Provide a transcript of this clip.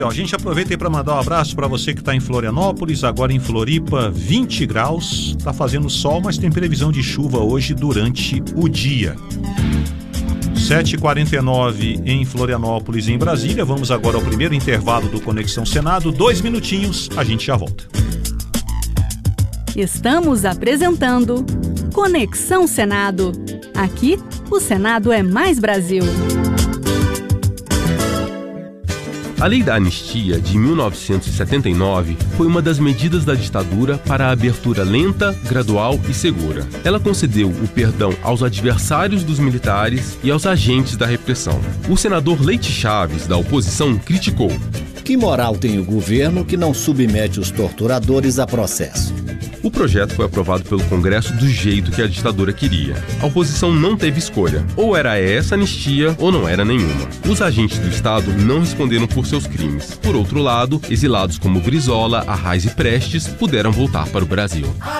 A gente aproveita aí para mandar um abraço para você que está em Florianópolis, agora em Floripa, 20 graus, está fazendo sol, mas tem previsão de chuva hoje durante o dia. 7h49 em Florianópolis e em Brasília. Vamos agora ao primeiro intervalo do Conexão Senado. 2 minutinhos, a gente já volta. Estamos apresentando Conexão Senado. Aqui, o Senado é mais Brasil. A Lei da Anistia de 1979 foi uma das medidas da ditadura para a abertura lenta, gradual e segura. Ela concedeu o perdão aos adversários dos militares e aos agentes da repressão. O senador Leite Chaves, da oposição, criticou. Que moral tem o governo que não submete os torturadores a processo? O projeto foi aprovado pelo Congresso do jeito que a ditadura queria. A oposição não teve escolha. Ou era essa anistia ou não era nenhuma. Os agentes do Estado não responderam por seus crimes. Por outro lado, exilados como Brizola, Arraes e Prestes puderam voltar para o Brasil.